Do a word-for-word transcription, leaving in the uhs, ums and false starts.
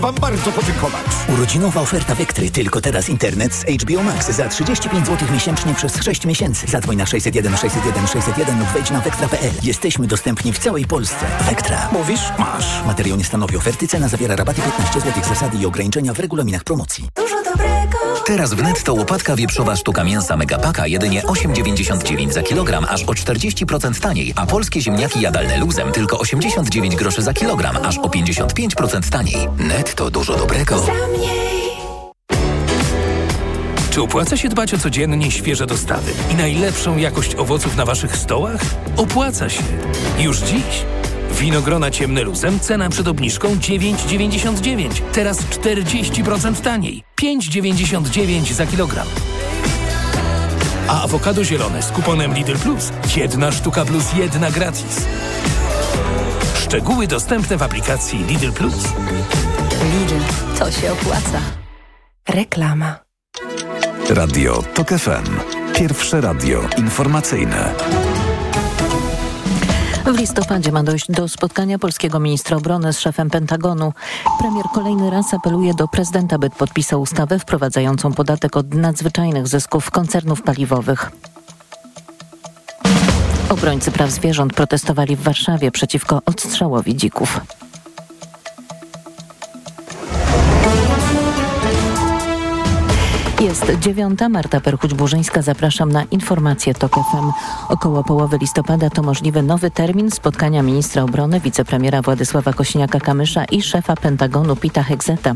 wam bardzo podziękować. Urodzinowa oferta Vectry. Tylko teraz internet z H B O Max za trzydzieści pięć złotych miesięcznie przez sześć miesięcy. Zadzwoń na sześćset jeden sześćset jeden sześćset jeden lub wejdź na vectra kropka p l. Jesteśmy dostępni w całej Polsce. Vectra. Mówisz? Masz. Materiał nie stanowi oferty. Cena zawiera rabaty piętnaście złotych. Zasady i ograniczenia w regulaminach promocji. Dużo dobrego. Teraz w Netto łopatka wieprzowa sztuka mięsa Megapaka jedynie osiem dziewięćdziesiąt dziewięć za kilogram, aż o czterdzieści procent taniej, a polskie ziemniaki jadalne luzem tylko osiemdziesiąt dziewięć groszy za kilogram, aż o pięćdziesiąt pięć procent taniej. Netto, dużo dobrego. Za mniej. Czy opłaca się dbać o codziennie świeże dostawy i najlepszą jakość owoców na waszych stołach? Opłaca się. Już dziś. Winogrona ciemne luzem, cena przed obniżką dziewięć dziewięćdziesiąt dziewięć. Teraz czterdzieści procent taniej. pięć dziewięćdziesiąt dziewięć za kilogram. A awokado zielone z kuponem Lidl Plus. Jedna sztuka plus jedna gratis. Szczegóły dostępne w aplikacji Lidl Plus. Lidl, to się opłaca. Reklama. Radio TOK F M. Pierwsze radio informacyjne. W listopadzie ma dojść do spotkania polskiego ministra obrony z szefem Pentagonu. Premier kolejny raz apeluje do prezydenta, by podpisał ustawę wprowadzającą podatek od nadzwyczajnych zysków koncernów paliwowych. Obrońcy praw zwierząt protestowali w Warszawie przeciwko odstrzałowi dzików. Jest dziewiąta. Marta Perchuć-Burzyńska. Zapraszam na informacje TOK F M. Około połowy listopada to możliwy nowy termin spotkania ministra obrony, wicepremiera Władysława Kosiniaka-Kamysza i szefa Pentagonu Pita Hegseta.